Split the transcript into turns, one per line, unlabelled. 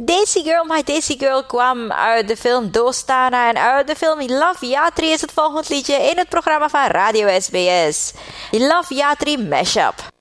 Daisy Girl My Daisy Girl kwam uit de film Dostana en uit de film Love Yatri is het volgende liedje in het programma van Radio SBS. Love Yatri Mashup.